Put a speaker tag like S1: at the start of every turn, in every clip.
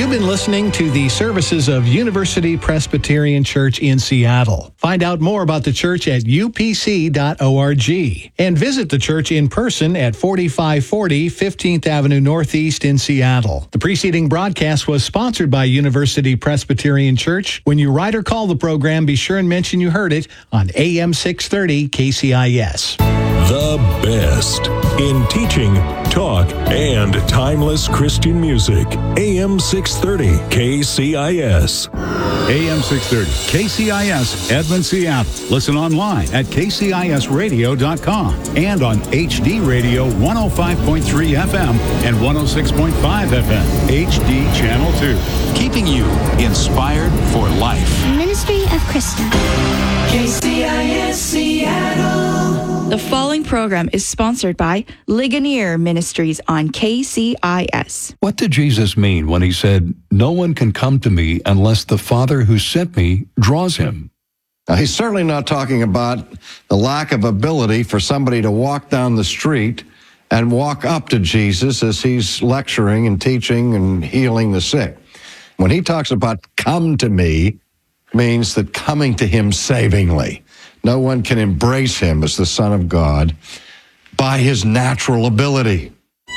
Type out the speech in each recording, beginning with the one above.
S1: You've been listening to the services of University Presbyterian Church in Seattle. Find out more about the church at upc.org and visit the church in person at 4540 15th Avenue Northeast in Seattle. The preceding broadcast was sponsored by University Presbyterian Church. When you write or call the program, be sure and mention you heard it on AM 630 KCIS.
S2: The best in teaching, talk, and timeless Christian music. AM 630 KCIS.
S3: AM 630 KCIS, Edmond, Seattle. Listen online at kcisradio.com and on HD Radio 105.3 FM and 106.5 FM, HD Channel 2.
S4: Keeping you inspired for life.
S5: Ministry of Krista.
S6: KCIS Seattle.
S7: The following program is sponsored by Ligonier Ministries on KCIS.
S8: What did Jesus mean when he said, "No one can come to me unless the Father who sent me draws him"?
S9: Now, he's certainly not talking about the lack of ability for somebody to walk down the street and walk up to Jesus as he's lecturing and teaching and healing the sick. When he talks about come to me, means that coming to him savingly. No one can embrace him as the Son of God by his natural ability.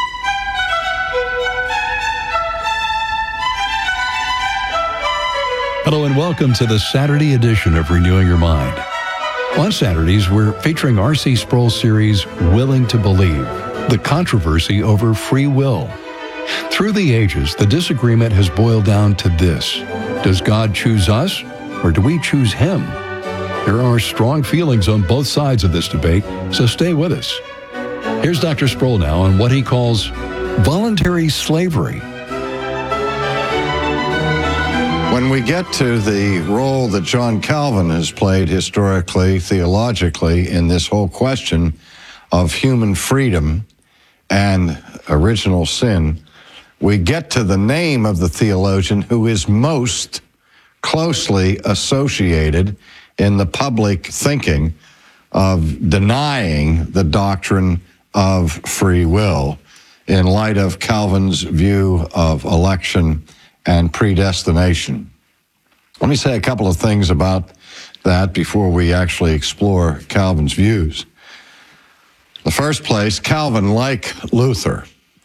S8: Hello and welcome to the Saturday edition of Renewing Your Mind. On Saturdays, we're featuring R.C. Sproul's series, Willing to Believe, the controversy over free will. Through the ages, the disagreement has boiled down to this: does God choose us, or do we choose him? There are strong feelings on both sides of this debate, so stay with us. Here's Dr. Sproul now on what he calls voluntary slavery.
S9: When we get to the role that John Calvin has played historically, theologically, in this whole question of human freedom and original sin, we get to the name of the theologian who is most closely associated in the public thinking of denying the doctrine of free will in light of Calvin's view of election and predestination. Let me say a couple of things about that before we actually explore Calvin's views. In the first place, Calvin, like Luther,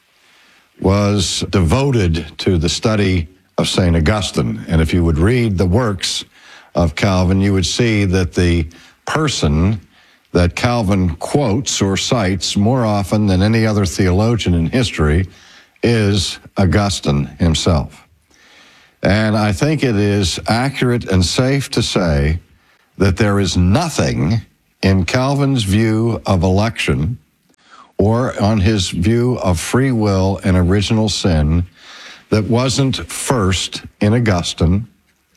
S9: was devoted to the study of St. Augustine. And if you would read the works of Calvin, you would see that the person that Calvin quotes or cites more often than any other theologian in history is Augustine himself. And I think it is accurate and safe to say that there is nothing in Calvin's view of election or on his view of free will and original sin that wasn't first in Augustine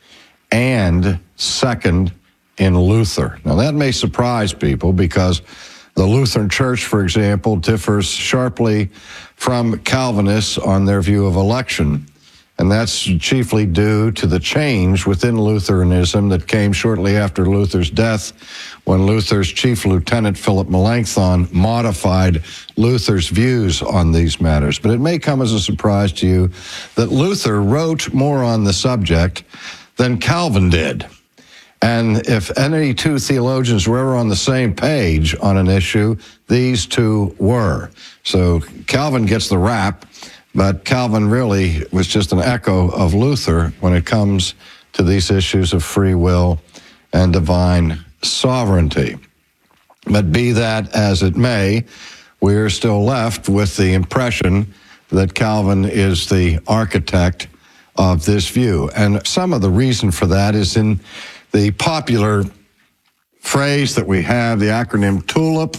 S9: and second in Luther. Now, that may surprise people because the Lutheran Church, for example, differs sharply from Calvinists on their view of election. And that's chiefly due to the change within Lutheranism that came shortly after Luther's death, when Luther's chief lieutenant, Philip Melanchthon, modified Luther's views on these matters. But it may come as a surprise to you that Luther wrote more on the subject than Calvin did. And if any two theologians were ever on the same page on an issue, these two were. So Calvin gets the rap, but Calvin really was just an echo of Luther when it comes to these issues of free will and divine sovereignty. But be that as it may, we are still left with the impression that Calvin is the architect of this view. And some of the reason for that is in the popular phrase that we have, the acronym TULIP,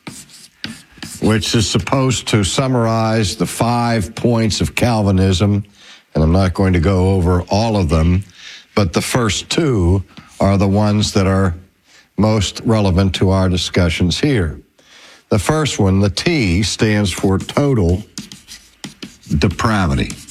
S9: which is supposed to summarize the 5 points of Calvinism. And I'm not going to go over all of them, but the first two are the ones that are most relevant to our discussions here. The first one, the T, stands for total depravity.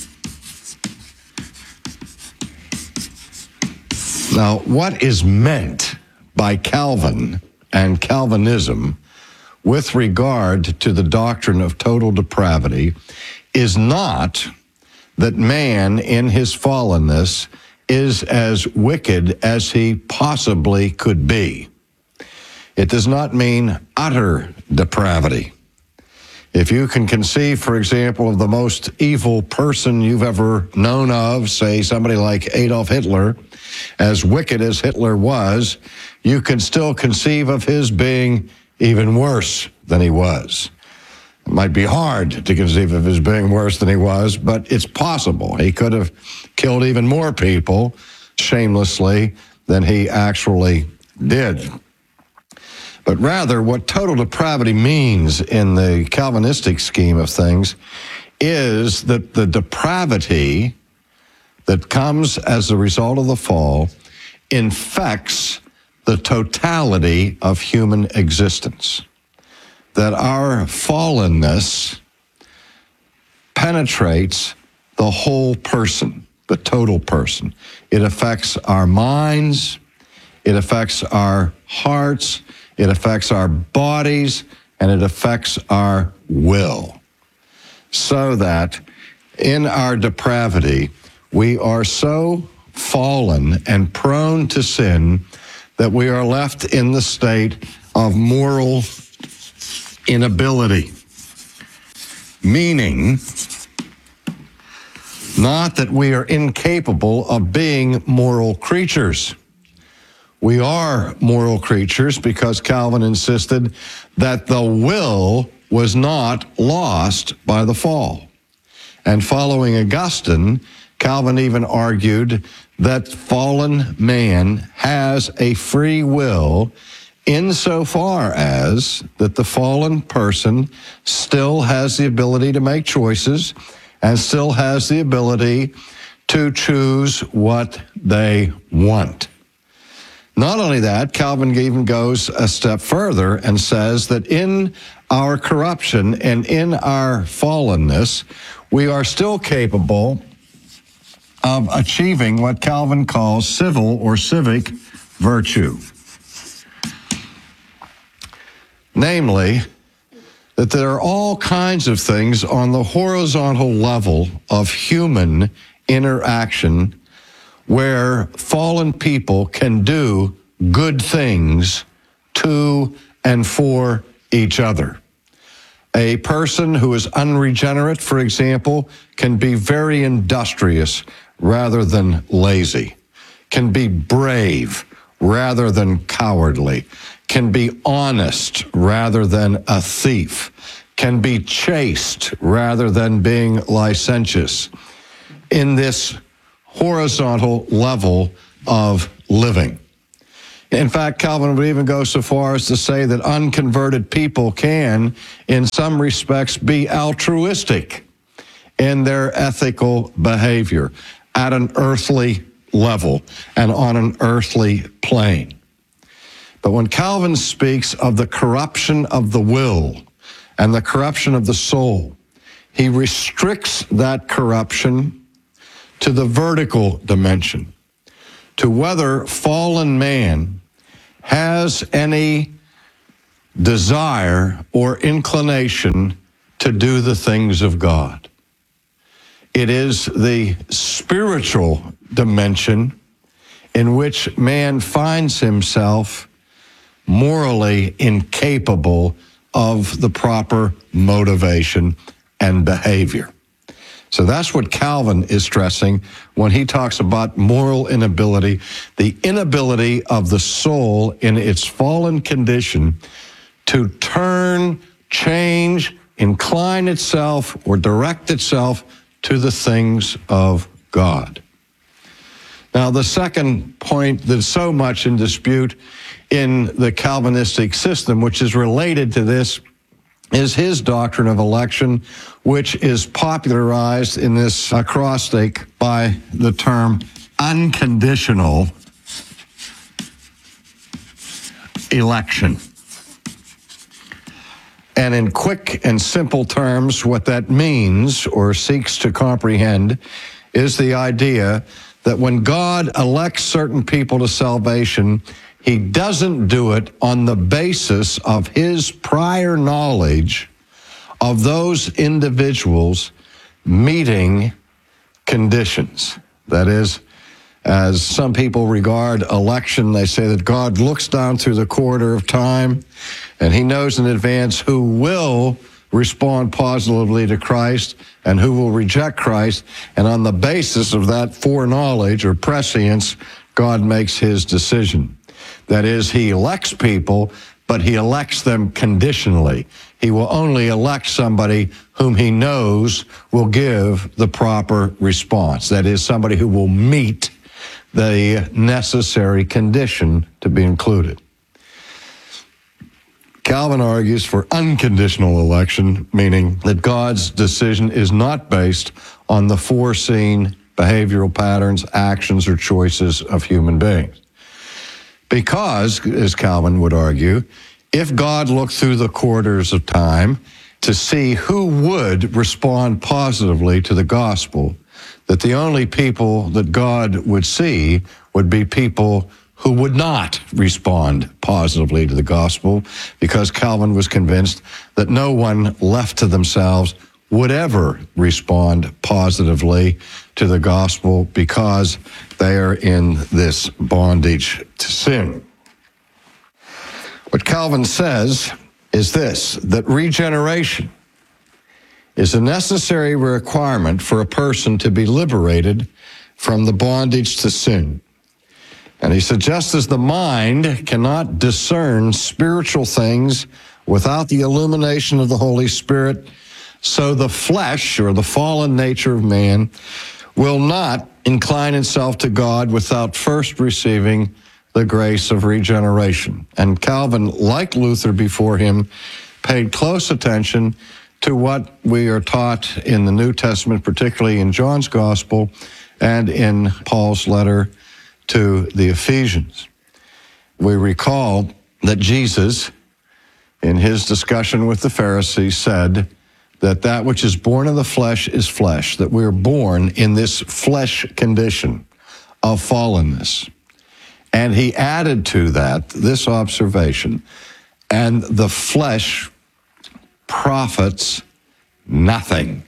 S9: Now, what is meant by Calvin and Calvinism with regard to the doctrine of total depravity is not that man in his fallenness is as wicked as he possibly could be. It does not mean utter depravity. If you can conceive, for example, of the most evil person you've ever known of, say somebody like Adolf Hitler, as wicked as Hitler was, you can still conceive of his being even worse than he was. It might be hard to conceive of his being worse than he was, but it's possible. He could have killed even more people shamelessly than he actually did. But rather, what total depravity means in the Calvinistic scheme of things is that the depravity that comes as a result of the fall infects the totality of human existence. That our fallenness penetrates the whole person, the total person. It affects our minds, it affects our hearts, it affects our bodies, and it affects our will. So that in our depravity, we are so fallen and prone to sin that we are left in the state of moral inability. Meaning, not that we are incapable of being moral creatures. We are moral creatures because Calvin insisted that the will was not lost by the fall. And following Augustine, Calvin even argued that fallen man has a free will insofar as that the fallen person still has the ability to make choices and still has the ability to choose what they want. Not only that, Calvin even goes a step further and says that in our corruption and in our fallenness, we are still capable of achieving what Calvin calls civil or civic virtue. Namely, that there are all kinds of things on the horizontal level of human interaction where fallen people can do good things to and for each other. A person who is unregenerate, for example, can be very industrious rather than lazy, can be brave rather than cowardly, can be honest rather than a thief, can be chaste rather than being licentious in this horizontal level of living. In fact, Calvin would even go so far as to say that unconverted people can, in some respects, be altruistic in their ethical behavior at an earthly level and on an earthly plane. But when Calvin speaks of the corruption of the will and the corruption of the soul, he restricts that corruption to the vertical dimension, to whether fallen man has any desire or inclination to do the things of God. It is the spiritual dimension in which man finds himself morally incapable of the proper motivation and behavior. So that's what Calvin is stressing when he talks about moral inability, the inability of the soul in its fallen condition to turn, change, incline itself, or direct itself to the things of God. Now, the second point that's so much in dispute in the Calvinistic system, which is related to this, is his doctrine of election, which is popularized in this acrostic by the term unconditional election. And in quick and simple terms, what that means or seeks to comprehend is the idea that when God elects certain people to salvation, he doesn't do it on the basis of his prior knowledge of those individuals meeting conditions. That is, as some people regard election, they say that God looks down through the corridor of time and he knows in advance who will respond positively to Christ and who will reject Christ. And on the basis of that foreknowledge or prescience, God makes his decision. That is, he elects people, but he elects them conditionally. He will only elect somebody whom he knows will give the proper response. That is, somebody who will meet the necessary condition to be included. Calvin argues for unconditional election, meaning that God's decision is not based on the foreseen behavioral patterns, actions, or choices of human beings. Because, as Calvin would argue, if God looked through the corridors of time to see who would respond positively to the gospel, that the only people that God would see would be people who would not respond positively to the gospel, because Calvin was convinced that no one left to themselves would ever respond positively to the gospel because they are in this bondage to sin. What Calvin says is this, that regeneration is a necessary requirement for a person to be liberated from the bondage to sin. And he said, just as the mind cannot discern spiritual things without the illumination of the Holy Spirit, so the flesh, or the fallen nature of man, will not incline itself to God without first receiving the grace of regeneration. And Calvin, like Luther before him, paid close attention to what we are taught in the New Testament, particularly in John's Gospel and in Paul's letter to the Ephesians. We recall that Jesus, in his discussion with the Pharisees, said that that which is born of the flesh is flesh, that we are born in this flesh condition of fallenness. And he added to that this observation, and the flesh profits nothing.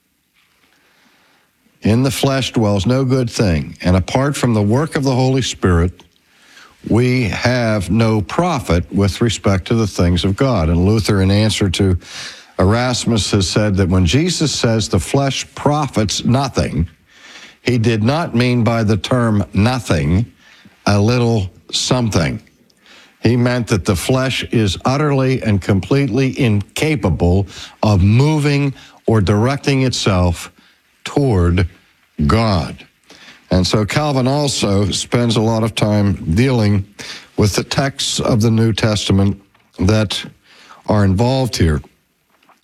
S9: In the flesh dwells no good thing, and apart from the work of the Holy Spirit, we have no profit with respect to the things of God. And Luther, in answer to Erasmus, has said that when Jesus says the flesh profits nothing, he did not mean by the term nothing a little something. He meant that the flesh is utterly and completely incapable of moving or directing itself toward God. And so Calvin also spends a lot of time dealing with the texts of the New Testament that are involved here.